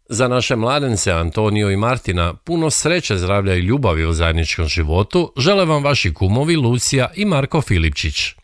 Za naše mladence Antoniju i Martina puno sreće, zdravlja i ljubavi u zajedničkom životu žele vam vaši kumovi Lucija i Marko Filipčić.